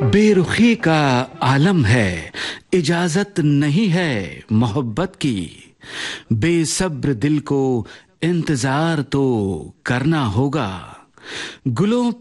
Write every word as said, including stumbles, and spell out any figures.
बेरुखी का आलम है, इजाजत नहीं है मोहब्बत की। बेसब्र दिल को इंतजार तो करना होगा। गुलों